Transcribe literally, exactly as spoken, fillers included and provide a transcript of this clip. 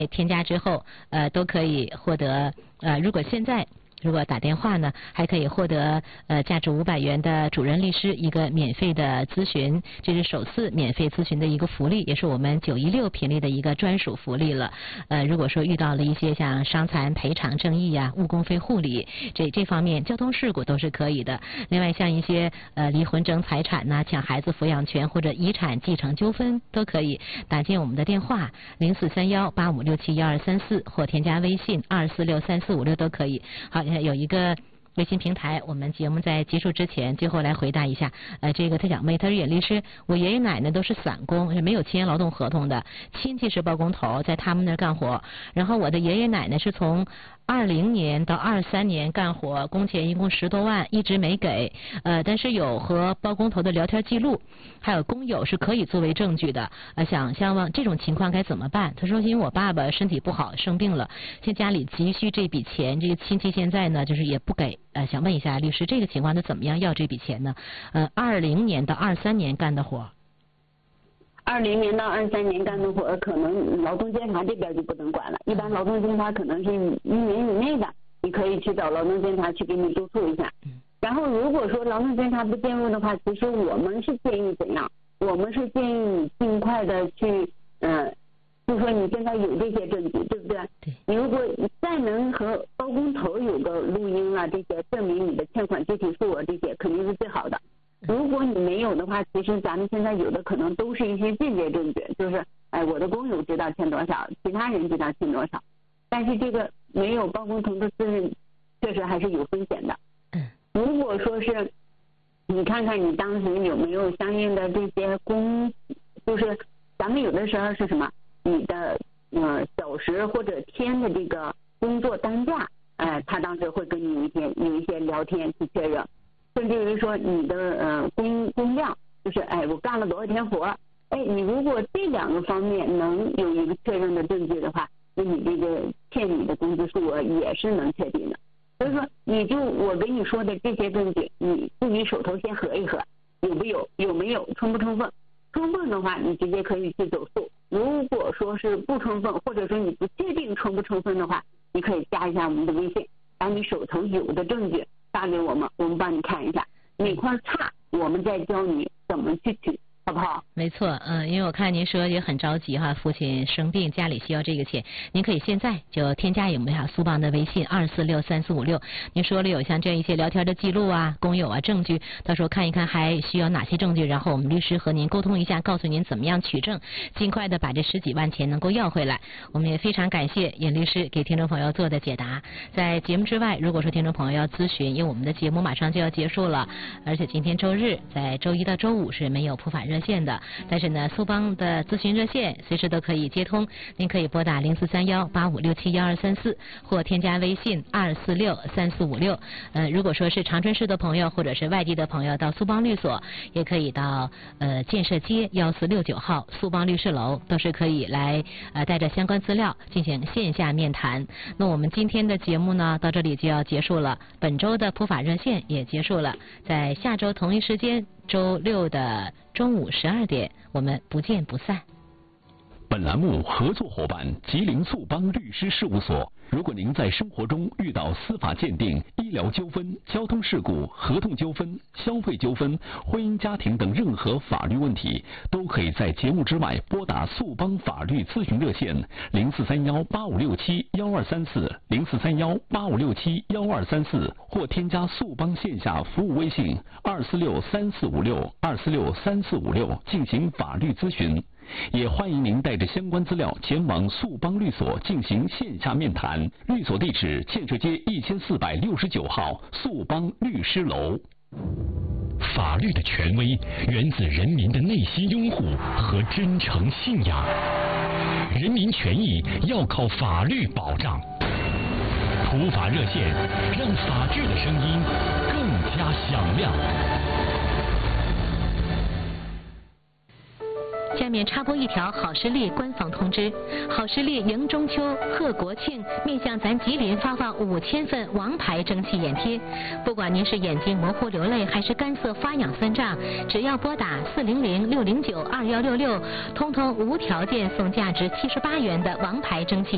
添加之后，呃，都可以获得呃，如果现在。如果打电话呢，还可以获得呃价值五百元的主任律师一个免费的咨询，这是首次免费咨询的一个福利，也是我们九一六频率的一个专属福利了。呃，如果说遇到了一些像伤残赔偿正义呀、误工费护理这这方面交通事故都是可以的。另外像一些呃离婚争财产呐、抢孩子抚养权或者遗产继承纠纷都可以打进我们的电话零四三幺八五六七幺二三四或添加微信二四六三四五六都可以。好。有一个微信平台，我们节目在结束之前最后来回答一下。呃，这个他小妹，她说尹律师，我爷爷奶奶都是散工，是没有签劳动合同的，亲戚是包工头，在他们那儿干活。然后我的爷爷奶奶是从二零年到二三年干活，工钱一共十多万，一直没给。呃，但是有和包工头的聊天记录，还有工友是可以作为证据的。呃，想想问这种情况该怎么办？他说，因为我爸爸身体不好，生病了，现在家里急需这笔钱，这个亲戚现在呢就是也不给。呃，想问一下律师，这个情况他怎么样要这笔钱呢？呃，二零年到二三年干的活。 二零年到二三年干的活，可能劳动监察这边就不能管了。一般劳动监察可能是一年以内的，你可以去找劳动监察去给你督促一下。然后如果说劳动监察不介入的话，其实我们是建议怎样？我们是建议你尽快的去，嗯、呃，就说你现在有这些证据，对不对？ 对。 你如果再能和包工头有个录音啊，这些证明你的欠款具体数额，这些肯定是最好的。如果你没有的话，其实咱们现在有的可能都是一些间接证据，就是哎，我的工友知道欠多少，其他人知道欠多少，但是这个没有包工头的私人，确实还是有风险的。如果说是你看看你当时有没有相应的这些工，就是咱们有的时候是什么，你的呃小时或者天的这个工作单价，哎，他当时会跟你一些有一些聊天去确认。甚至于说你的呃工工量，就是哎我干了多少天活，哎你如果这两个方面能有一个确认的证据的话，那你这个欠你的工资数额也是能确定的。所以说你就我跟你说的这些证据，你自己手头先核一核，有没有有没有充不充分？充分的话，你直接可以去走诉；如果说是不充分，或者说你不确定充不充分的话，你可以加一下我们的微信，把你手头有的证据发给我们，我们帮你看一下哪块差，我们再教你怎么去取，好不好？ 没错，嗯，因为我看您说也很着急哈，父亲生病，家里需要这个钱，您可以现在就添加我们哈苏邦的微信二四六三四五六。您说了有像这样一些聊天的记录啊、工友啊、证据，到时候看一看还需要哪些证据，然后我们律师和您沟通一下，告诉您怎么样取证，尽快的把这十几万钱能够要回来。我们也非常感谢尹律师给听众朋友做的解答。在节目之外，如果说听众朋友要咨询，因为我们的节目马上就要结束了，而且今天周日，在周一到周五是没有普法热线的。但是呢，苏邦的咨询热线随时都可以接通，您可以拨打零四三幺八五六七幺二三四，或添加微信二四六三四五六。呃，如果说是长春市的朋友或者是外地的朋友，到苏邦律所也可以到呃建设街幺四六九号苏邦律师楼，都是可以来呃带着相关资料进行线下面谈。那我们今天的节目呢，到这里就要结束了，本周的普法热线也结束了，在下周同一时间。周六的中午十二点，我们不见不散。 本栏目合作伙伴吉林速邦律师事务所。如果您在生活中遇到司法鉴定、医疗纠纷、交通事故、合同纠纷、消费纠纷、婚姻家庭等任何法律问题，都可以在节目之外拨打速邦法律咨询热线零四三幺八五六七幺二三四零四三幺八五六七幺二三四，或添加速邦线下服务微信二四六三四五六二四六三四五六进行法律咨询。也欢迎您带着相关资料前往速邦律所进行线下面谈。律所地址：建设街一千四百六十九号速邦律师楼。 法律的权威源自人民的内心拥护和真诚信仰，人民权益要靠法律保障。普法热线，让法治的声音更加响亮。 下面插播一条好视力官方通知：好视力迎中秋、贺国庆，面向咱吉林发放五千份王牌蒸汽眼贴。不管您是眼睛模糊流泪，还是干涩发痒酸胀，只要拨打四零零六零九二幺六六，通通无条件送价值七十八元的王牌蒸汽